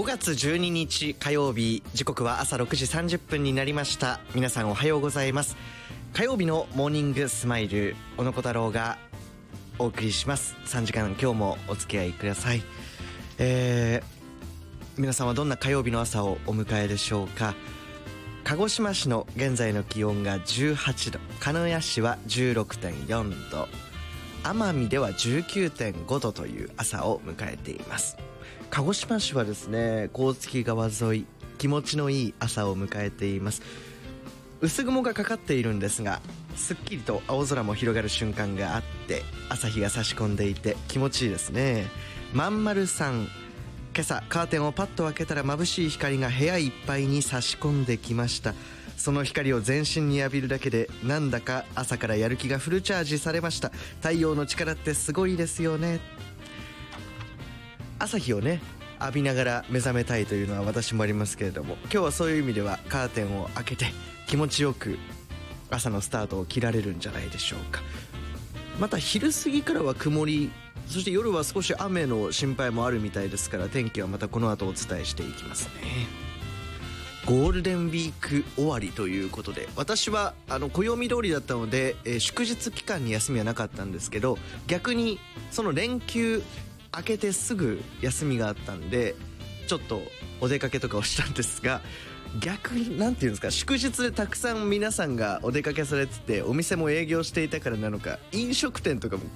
5月12日火曜日、時刻は朝6時30分になりました。皆さんおはようございます。火曜日のモーニングスマイル、小野小太郎がお送りします。3時間今日もお付き合いください。皆さんはどんな火曜日の朝をお迎えでしょうか。鹿児島市の現在の気温が18度、鹿屋市は 16.4 度、奄美では 19.5 度という朝を迎えています。鹿児島市はですね、甲突川沿い、気持ちのいい朝を迎えています。薄雲がかかっているんですが、すっきりと青空も広がる瞬間があって、朝日が差し込んでいて気持ちいいですね。まんまるさん、今朝カーテンをパッと開けたら眩しい光が部屋いっぱいに差し込んできました。その光を全身に浴びるだけでなんだか朝からやる気がフルチャージされました。太陽の力ってすごいですよね。朝日をね浴びながら目覚めたいというのは私もありますけれども、今日はそういう意味ではカーテンを開けて気持ちよく朝のスタートを切られるんじゃないでしょうか。また昼過ぎからは曇り、そして夜は少し雨の心配もあるみたいですから、天気はまたこの後お伝えしていきますね。ゴールデンウィーク終わりということで、私は暦通りだったので、祝日期間に休みはなかったんですけど、逆にその連休明けてすぐ休みがあったんでちょっとお出かけとかをしたんですが、逆になんていうんですか、祝日でたくさん皆さんがお出かけされてて、お店も営業していたからなのか、飲食店とかも